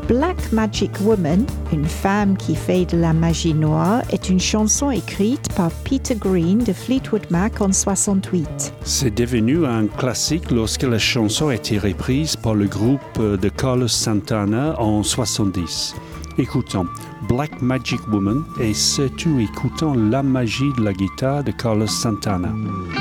Black Magic Woman, une femme qui fait de la magie noire, est une chanson écrite par Peter Green de Fleetwood Mac en 68. C'est devenu un classique lorsque la chanson a été reprise par le groupe de Carlos Santana en 70. Écoutons Black Magic Woman et surtout écoutons la magie de la guitare de Carlos Santana.